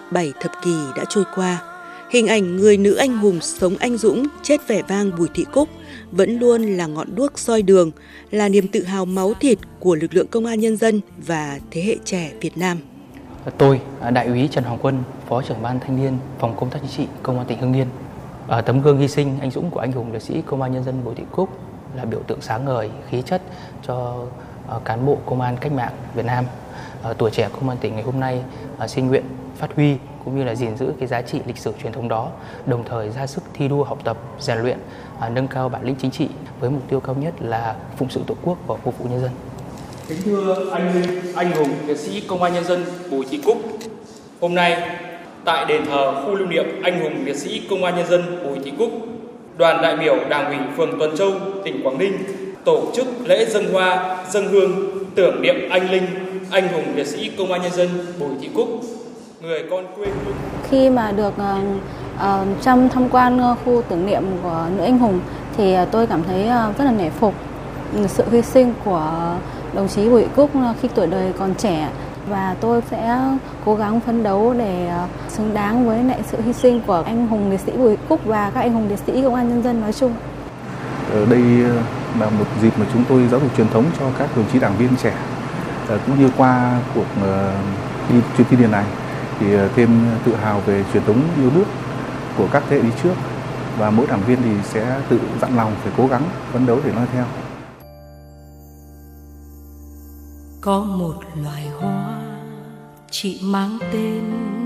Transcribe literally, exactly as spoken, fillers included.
bảy thập kỷ đã trôi qua, hình ảnh người nữ anh hùng sống anh dũng, chết vẻ vang Bùi Thị Cúc vẫn luôn là ngọn đuốc soi đường, là niềm tự hào máu thịt của lực lượng công an nhân dân và thế hệ trẻ Việt Nam. Tôi, Đại úy Trần Hoàng Quân, Phó trưởng ban thanh niên Phòng Công tác Chính trị Công an tỉnh Hưng Yên. Tấm gương hy sinh anh dũng của anh hùng liệt sĩ Công an nhân dân Bùi Thị Cúc là biểu tượng sáng ngời, khí chất cho cán bộ công an cách mạng Việt Nam. Tuổi trẻ công an tỉnh ngày hôm nay xin nguyện phát huy cũng như là gìn giữ cái giá trị lịch sử truyền thống đó, đồng thời ra sức thi đua học tập, rèn luyện, nâng cao bản lĩnh chính trị với mục tiêu cao nhất là phụng sự Tổ quốc và phục vụ nhân dân. Kính thưa anh linh, anh hùng liệt sĩ Công an nhân dân Bùi Thị Cúc, hôm nay tại đền thờ khu lưu niệm anh hùng liệt sĩ Công an nhân dân Bùi Thị Cúc, đoàn đại biểu Đảng ủy phường Tuần Châu, tỉnh Quảng Ninh tổ chức lễ dâng hoa, dâng hương tưởng niệm anh linh, anh hùng liệt sĩ Công an nhân dân Bùi Thị Cúc, người con quê hương. Khi mà được uh, uh, trong tham quan khu tưởng niệm của nữ anh hùng thì tôi cảm thấy uh, rất là nể phục sự hy sinh của đồng chí Bùi Thị Cúc khi tuổi đời còn trẻ, và tôi sẽ cố gắng phấn đấu để xứng đáng với lại sự hy sinh của anh hùng liệt sĩ Bùi Thị Cúc và các anh hùng liệt sĩ Công an nhân dân nói chung. Ở đây là một dịp mà chúng tôi giáo dục truyền thống cho các đồng chí đảng viên trẻ, cũng như qua cuộc đi chuyến đi này thì thêm tự hào về truyền thống yêu nước của các thế hệ đi trước, và mỗi đảng viên thì sẽ tự dặn lòng phải cố gắng phấn đấu để noi theo. Có một loài hoa chỉ mang tên